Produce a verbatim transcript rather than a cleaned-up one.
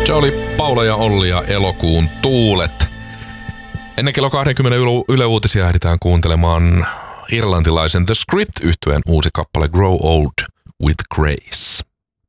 Se oli Paula ja Olli ja Elokuun tuulet. Ennen kello kaksikymmentä Yle Uutisia ehditään kuuntelemaan irlantilaisen The Script -yhtyeen uusi kappale Grow Old with Grace.